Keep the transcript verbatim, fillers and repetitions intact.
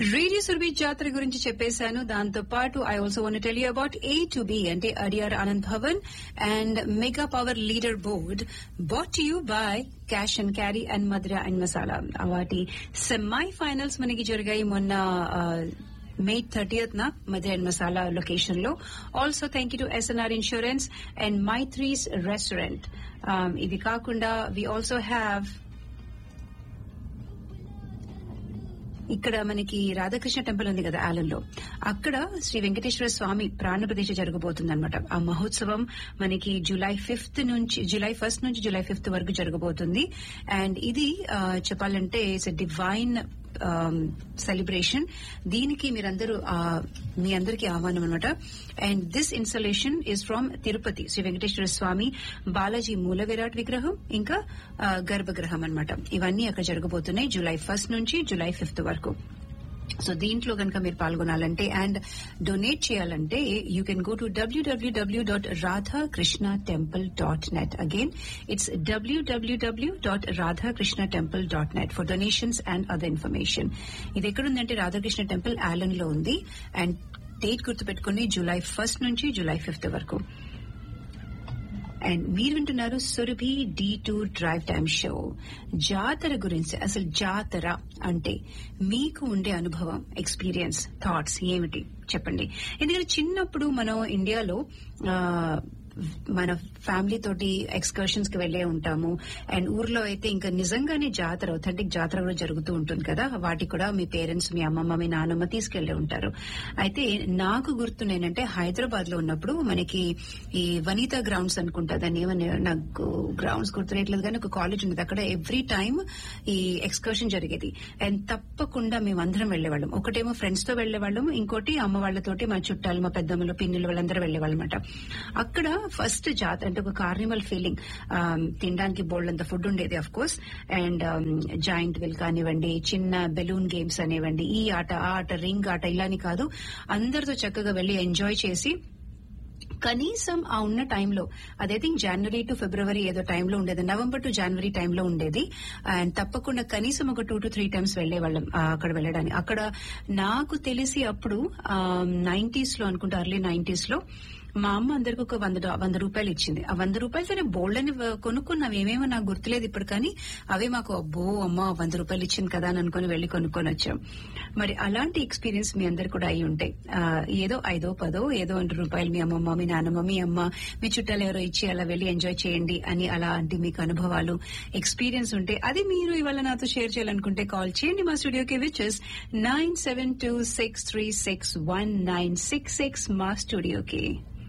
Radio Surabhi జాతర గురించి చెప్పేశాను. దాంతో పాటు I also want tell you about A to be అంటే Adyar Anand Bhavan and mega power leader board bat you by cash and carry and Mathura and masala. వాటి semi finals మనకి జరిగాయి మొన్న మే థర్టీయత్ న మధుర అండ్ మసాలా లొకేషన్ లో. Also thank you to SNR insurance and Maitri's restaurant. ఇది కాకుండా we also have ఇక్కడ మనకి రాధాకృష్ణ టెంపుల్ ఉంది కదా ఆలంలో, అక్కడ శ్రీ వెంకటేశ్వర స్వామి ప్రాణ ప్రతిష్ఠ జరగబోతుంది అనమాట. ఆ మహోత్సవం మనకి జూలై ఫిఫ్త్ నుంచి జూలై ఫస్ట్ నుంచి జూలై ఫిఫ్త్ వరకు జరగబోతుంది. అండ్ ఇది చెప్పాలంటే ఇట్స్ ఎ డివైన్ సెలబ్రేషన్. దీనికి మీరందరూ మీ అందరికీ ఆహ్వానం అనమాట. And this installation is from Tirupati Shri Venkateswara స్వామి బాలాజీ మూల విరాట్ విగ్రహం ఇంకా గర్భగృహం అనమాట. ఇవన్నీ అక్కడ జరగబోతున్నాయి జూలై ఫస్ట్ నుంచి జూలై ఫిఫ్త్ వరకు. సో దీంట్లో కనుక మీరు పాల్గొనాలంటే అండ్ డొనేట్ చేయాలంటే you can go to WWW dot Radhakrishna temple dot net. Again it's WWW dot Radhakrishna temple dot net for donations and other information. ఇది ఎక్కడుందంటే రాధాకృష్ణ టెంపుల్ ఆలన్ లో ఉంది. అండ్ డేట్ గుర్తుపెట్టుకుని జూలై ఫస్ట్ నుంచి జూలై ఫిఫ్త్ వరకు. And మీరు వింటున్నారు Surabhi D two drive time show. జాతర గురించి, అసలు జాతర అంటే మీకు ఉండే అనుభవం, ఎక్స్పీరియన్స్, థాట్స్ ఏమిటి చెప్పండి. ఎందుకంటే చిన్నప్పుడు మనం ఇండియాలో మన ఫ్యామిలీ తోటి ఎక్స్కర్షన్స్ కి వెళ్లే ఉంటాము. అండ్ ఊర్లో అయితే ఇంకా నిజంగానే జాతర, అథెంటిక్ జాతర కూడా జరుగుతూ ఉంటుంది కదా. వాటికి కూడా మీ పేరెంట్స్, మీ అమ్మమ్మ, మీ నాన్నమ్మ తీసుకెళ్లే ఉంటారు. అయితే నాకు గుర్తునేనంటే హైదరాబాద్ లో ఉన్నప్పుడు మనకి ఈ వనితా గ్రౌండ్స్ అనుకుంటా దాన్ని ఏమని, నాకు గ్రౌండ్స్ గుర్తురేట్లేదు కానీ ఒక కాలేజ్ ఉంది, అక్కడ ఎవ్రీ టైమ్ ఈ ఎక్స్కర్షన్ జరిగేది. అండ్ తప్పకుండా మేము అందరం వెళ్లేవాళ్ళం. ఒకటేమో ఫ్రెండ్స్ తో వెళ్లేవాళ్ళం, ఇంకోటి అమ్మ వాళ్ళతోటి మా చుట్టాలు, మా పెద్దమ్మలు, పిన్నులు వాళ్ళందరూ వెళ్లేవాళ్ళం అనమాట. అక్కడ ఫస్ట్ జాతర అంటే ఒక కార్నివల్ ఫీలింగ్. తినడానికి బోల్డ్ ఫుడ్ ఉండేది of course. And joint will కానివ్వండి, చిన్న బెలూన్ గేమ్స్ అనేవ్వండి, ఈ ఆట ఆ ఆట, రింగ్ ఆట, ఇలాని కాదు, అందరితో చక్కగా వెళ్లి ఎంజాయ్ చేసి కనీసం ఆ ఉన్న టైంలో, అదే థింక్ జనవరి టు ఫిబ్రవరి ఏదో టైంలో ఉండేది, నవంబర్ టు జనవరి టైంలో ఉండేది. అండ్ తప్పకుండా కనీసం ఒక టూ టు త్రీ టైమ్స్ వెళ్లేవాళ్ళం అక్కడ వెళ్ళడానికి. అక్కడ నాకు తెలిసి అప్పుడు నైన్టీస్ లో అనుకుంటా, అర్లీ నైన్టీస్ లో మా అమ్మ అందరికి ఒక వంద వంద రూపాయలు ఇచ్చింది. ఆ వంద రూపాయలు సరే బోల్డ్ అని కొనుక్కున్నాం, ఏమేమో నాకు గుర్తులేదు ఇప్పుడు, కానీ అవే మాకు అబ్బో అమ్మ వంద రూపాయలు ఇచ్చింది కదా అని అనుకుని వెళ్లి కొనుక్కొని వచ్చాం. మరి అలాంటి ఎక్స్పీరియన్స్ మీ అందరు కూడా అయి ఉంటాయి. ఏదో ఐదో పదో ఏదో రెండు రూపాయలు మీ అమ్మమ్మ, మీ నాన్నమ్మ, మీ అమ్మ, మీ చుట్టాలు ఎవరో ఇచ్చి అలా వెళ్లి ఎంజాయ్ చేయండి అని, అలాంటి మీకు అనుభవాలు, ఎక్స్పీరియన్స్ ఉంటే అది మీరు ఇవాళ నాతో షేర్ చేయాలనుకుంటే కాల్ చేయండి మా స్టూడియోకి, which is nine seven two six three six one nine six six మా స్టూడియోకి.